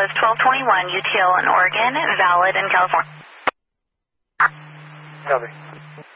was 1221 UTL in Oregon, valid in California. Copy.